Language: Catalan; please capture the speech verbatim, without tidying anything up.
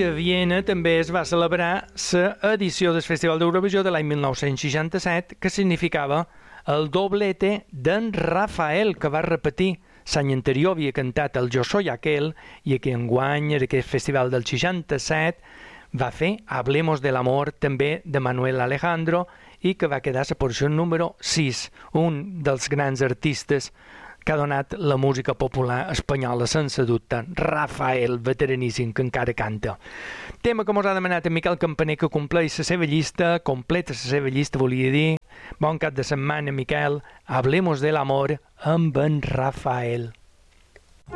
a Viena també es va celebrar l'edició del Festival d'Eurovisió de l'any mil nou-cents seixanta-set, que significava el doblete d'en Rafael, que va repetir. L'any anterior havia cantat el Jo soy aquel i que enguany, en aquest festival del seixanta-set, va fer Hablemos del amor, també de Manuel Alejandro, i que va quedar a la posició número sis, un dels grans artistes que ha donat la música popular espanyola sense dubte, Rafael, veteraníssim, que encara canta. Tema que mos ha demanat en Miquel Campaner, que compleix la seva llista, completa la seva llista, volia dir. Bon cap de setmana, Miquel. Hablemos del amor amb en Rafael.